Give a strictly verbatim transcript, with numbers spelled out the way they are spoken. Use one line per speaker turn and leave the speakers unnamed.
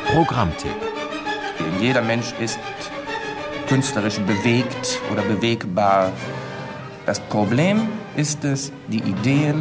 Programmtipp.
Jeder Mensch ist künstlerisch bewegt oder bewegbar. Das Problem ist es, die Ideen